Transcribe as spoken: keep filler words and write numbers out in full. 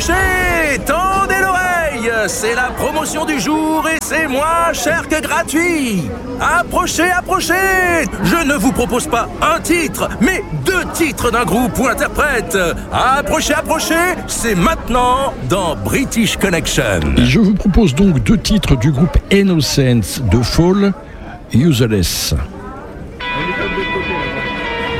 approchez, tendez l'oreille, c'est la promotion du jour et c'est moins cher que gratuit. Approchez, approchez, je ne vous propose pas un titre, mais deux titres d'un groupe ou interprète. Approchez, approchez, c'est maintenant dans British Connection. Je vous propose donc deux titres du groupe Innocence de Fall, Useless.